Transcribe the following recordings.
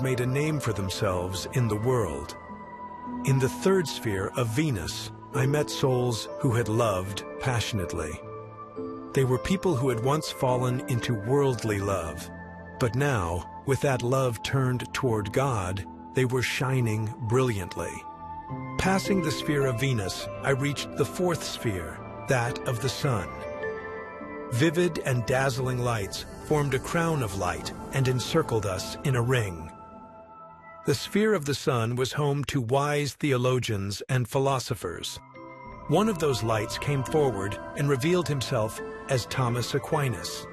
made a name for themselves in the world. In the third sphere of Venus, I met souls who had loved passionately. They were people who had once fallen into worldly love, but now, with that love turned toward God, they were shining brilliantly. Passing the sphere of Venus, I reached the fourth sphere, that of the sun. Vivid and dazzling lights formed a crown of light and encircled us in a ring. The sphere of the sun was home to wise theologians and philosophers. One of those lights came forward and revealed himself as Thomas Aquinas.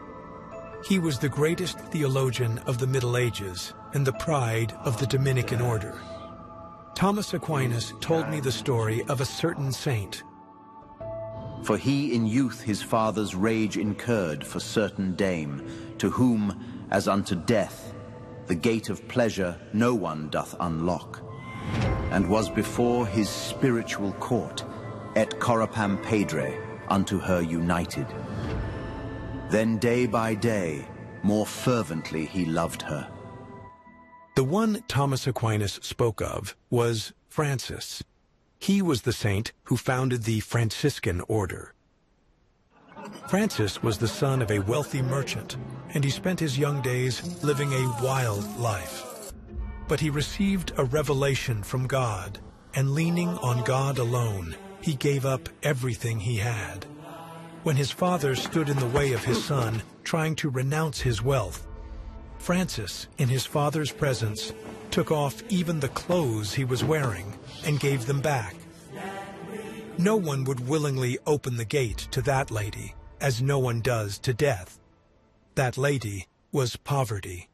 He was the greatest theologian of the Middle Ages and the pride of the Dominican order. Thomas Aquinas told me the story of a certain saint. For he in youth his father's rage incurred for certain dame, to whom, as unto death, the gate of pleasure no one doth unlock, and was before his spiritual court, et corrupam pedre, unto her united. Then day by day, more fervently he loved her. The one Thomas Aquinas spoke of was Francis. He was the saint who founded the Franciscan order. Francis was the son of a wealthy merchant, and he spent his young days living a wild life. But he received a revelation from God, and leaning on God alone, he gave up everything he had. When his father stood in the way of his son, trying to renounce his wealth, Francis, in his father's presence, took off even the clothes he was wearing and gave them back. No one would willingly open the gate to that lady, as no one does to death. That lady was poverty.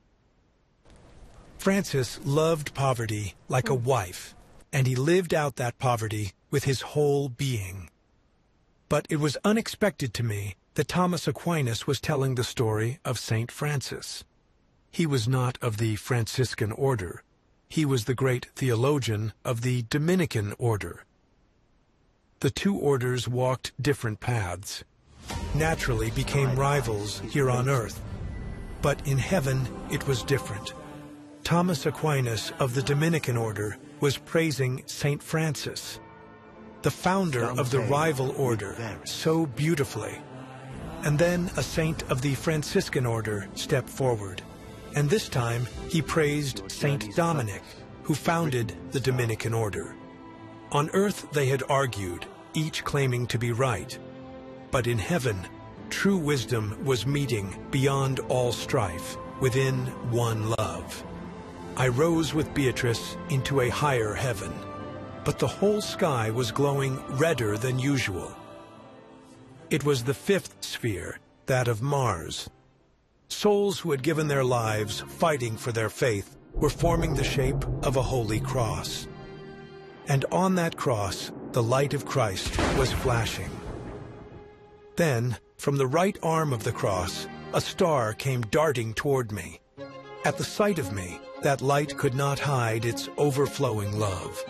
Francis loved poverty like a wife, and he lived out that poverty with his whole being. But it was unexpected to me that Thomas Aquinas was telling the story of Saint Francis. He was not of the Franciscan order. He was the great theologian of the Dominican order. The two orders walked different paths, naturally became rivals here on earth. But in heaven it was different. Thomas Aquinas of the Dominican order was praising Saint Francis, the founder of the rival order, so beautifully. And then a saint of the Franciscan order stepped forward, and this time he praised Saint Dominic, who founded the Dominican order. On earth they had argued, each claiming to be right. But in heaven, true wisdom was meeting beyond all strife, within one love. I rose with Beatrice into a higher heaven, but the whole sky was glowing redder than usual. It was the fifth sphere, that of Mars. Souls who had given their lives fighting for their faith were forming the shape of a holy cross. And on that cross, the light of Christ was flashing. Then, from the right arm of the cross, a star came darting toward me. At the sight of me, that light could not hide its overflowing love.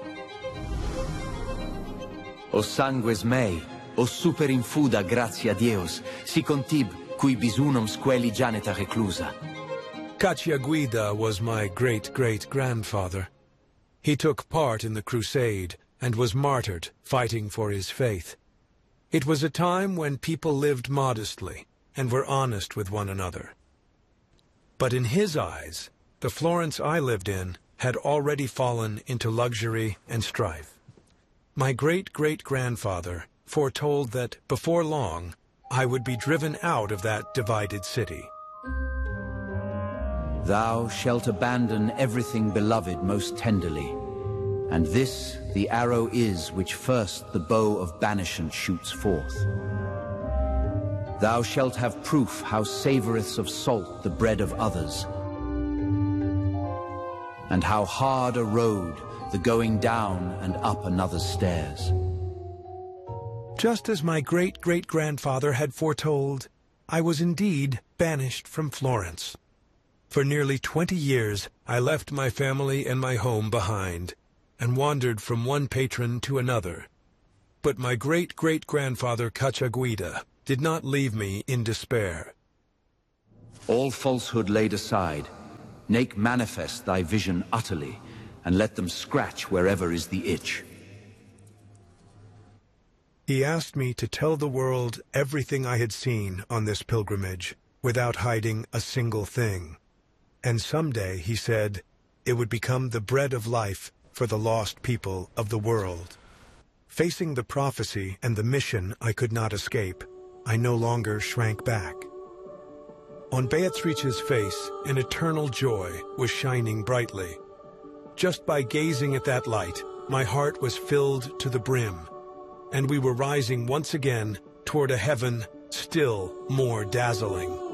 O sangues mei, o super infuda gratia Deus, si contib, cui bisunum squeli janeta reclusa. Cacciaguida was my great-great-grandfather. He took part in the crusade and was martyred, fighting for his faith. It was a time when people lived modestly and were honest with one another. But in his eyes, the Florence I lived in had already fallen into luxury and strife. My great-great-grandfather foretold that, before long, I would be driven out of that divided city. Thou shalt abandon everything beloved most tenderly, and this the arrow is which first the bow of banishment shoots forth. Thou shalt have proof how savoureth of salt the bread of others, and how hard a road the going down and up another's stairs. Just as my great-great-grandfather had foretold, I was indeed banished from Florence. For nearly 20 years, I left my family and my home behind, and wandered from one patron to another. But my great-great-grandfather Cacciaguida did not leave me in despair. All falsehood laid aside, Make manifest thy vision utterly, and let them scratch wherever is the itch. He asked me to tell the world everything I had seen on this pilgrimage, without hiding a single thing. And someday, he said, it would become the bread of life for the lost people of the world. Facing the prophecy and the mission I could not escape, I no longer shrank back. On Beatrice's face, an eternal joy was shining brightly. Just by gazing at that light, my heart was filled to the brim, and we were rising once again toward a heaven still more dazzling.